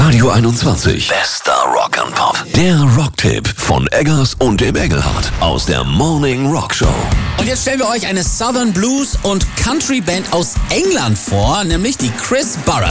Radio 21. Bester Rock and Pop. Der Rocktipp von Eggers und dem Engelhardt aus der Morning Rock Show. Und jetzt stellen wir euch eine Southern Blues und Country Band aus England vor, nämlich die Chris Barras.